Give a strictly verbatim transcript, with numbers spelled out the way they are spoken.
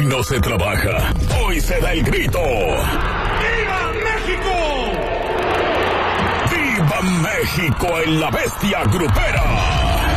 Hoy no se trabaja, hoy se da el grito. ¡Viva México! ¡Viva México en la bestia grupera!